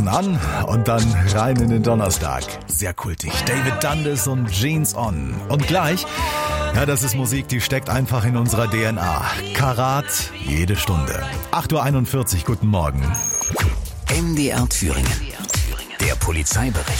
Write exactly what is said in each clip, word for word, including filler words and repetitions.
Hosen an und dann rein in den Donnerstag. Sehr kultig. David Dundas und Jeans On. Und gleich, ja, das ist Musik, die steckt einfach in unserer D N A. Karat, jede Stunde. acht Uhr einundvierzig, guten Morgen. M D R Thüringen. Der Polizeibericht.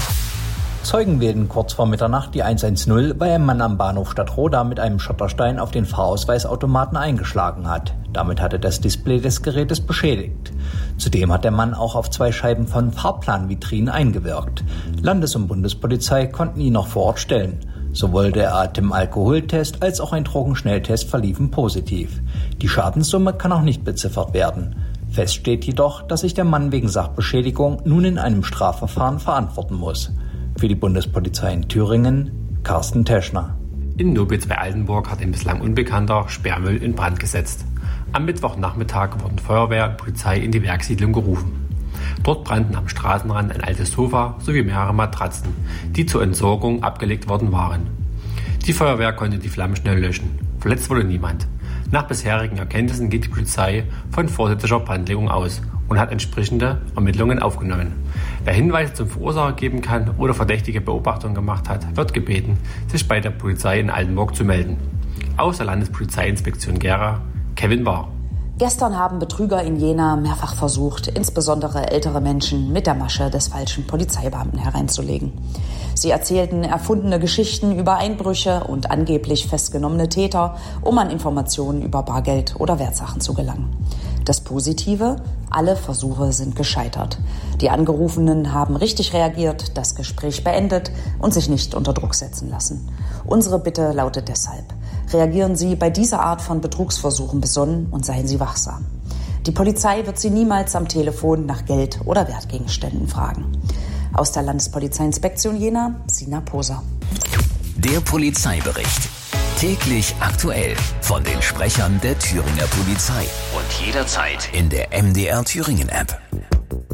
Zeugen wählten kurz vor Mitternacht die hundertzehn, weil ein Mann am Bahnhof Stadtroda mit einem Schotterstein auf den Fahrausweisautomaten eingeschlagen hat. Damit hatte das Display des Gerätes beschädigt. Zudem hat der Mann auch auf zwei Scheiben von Fahrplanvitrinen eingewirkt. Landes- und Bundespolizei konnten ihn noch vor Ort stellen. Sowohl der Atemalkoholtest als auch ein Drogenschnelltest verliefen positiv. Die Schadenssumme kann auch nicht beziffert werden. Fest steht jedoch, dass sich der Mann wegen Sachbeschädigung nun in einem Strafverfahren verantworten muss. Für die Bundespolizei in Thüringen, Carsten Teschner. In Nobitz bei Altenburg hat ein bislang unbekannter Sperrmüll in Brand gesetzt. Am Mittwochnachmittag wurden Feuerwehr und Polizei in die Werksiedlung gerufen. Dort brannten am Straßenrand ein altes Sofa sowie mehrere Matratzen, die zur Entsorgung abgelegt worden waren. Die Feuerwehr konnte die Flammen schnell löschen. Verletzt wurde niemand. Nach bisherigen Erkenntnissen geht die Polizei von vorsätzlicher Brandlegung aus und hat entsprechende Ermittlungen aufgenommen. Wer Hinweise zum Verursacher geben kann oder verdächtige Beobachtungen gemacht hat, wird gebeten, sich bei der Polizei in Altenburg zu melden. Aus der Landespolizeiinspektion Gera, Kevin Bahr. Gestern haben Betrüger in Jena mehrfach versucht, insbesondere ältere Menschen mit der Masche des falschen Polizeibeamten hereinzulegen. Sie erzählten erfundene Geschichten über Einbrüche und angeblich festgenommene Täter, um an Informationen über Bargeld oder Wertsachen zu gelangen. Das Positive: alle Versuche sind gescheitert. Die Angerufenen haben richtig reagiert, das Gespräch beendet und sich nicht unter Druck setzen lassen. Unsere Bitte lautet deshalb: reagieren Sie bei dieser Art von Betrugsversuchen besonnen und seien Sie wachsam. Die Polizei wird Sie niemals am Telefon nach Geld oder Wertgegenständen fragen. Aus der Landespolizeiinspektion Jena, Sina Poser. Der Polizeibericht. Täglich aktuell von den Sprechern der Thüringer Polizei. Und jederzeit in der M D R Thüringen App.